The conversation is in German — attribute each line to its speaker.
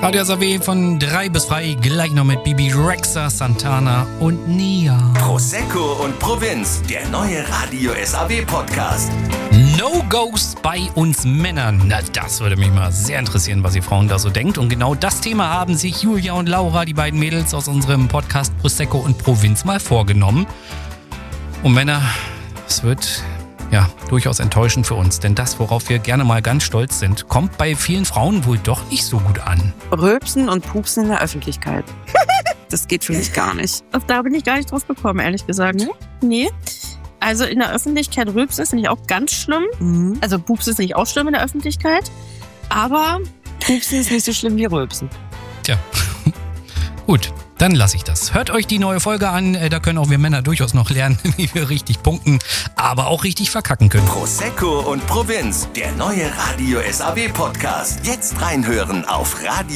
Speaker 1: Radio SAW von 3 bis 3, gleich noch mit Bibi Rexha, Santana und Nia.
Speaker 2: Prosecco und Provinz, der neue Radio SAW Podcast.
Speaker 1: No-Gos bei uns Männern. Na, das würde mich mal sehr interessieren, was ihr Frauen da so denkt. Und genau das Thema haben sich Julia und Laura, die beiden Mädels aus unserem Podcast Prosecco und Provinz, mal vorgenommen. Und Männer, es wird ja durchaus enttäuschend für uns, denn das, worauf wir gerne mal ganz stolz sind, kommt bei vielen Frauen wohl doch nicht so gut an.
Speaker 3: Rülpsen und Pupsen in der Öffentlichkeit. Das geht für mich gar nicht.
Speaker 4: Da bin ich gar nicht drauf gekommen, ehrlich gesagt. Nee. Also in der Öffentlichkeit rülpsen ist nämlich auch ganz schlimm.
Speaker 3: Mhm.
Speaker 4: Also Pupsen ist nicht auch schlimm in der Öffentlichkeit. Aber
Speaker 3: Pupsen ist nicht so schlimm wie Rülpsen.
Speaker 1: Tja, gut, dann lasse ich das. Hört euch die neue Folge an, da können auch wir Männer durchaus noch lernen, wie wir richtig punkten, aber auch richtig verkacken können.
Speaker 2: Prosecco und Provinz, der neue Radio SAW Podcast. Jetzt reinhören auf Radio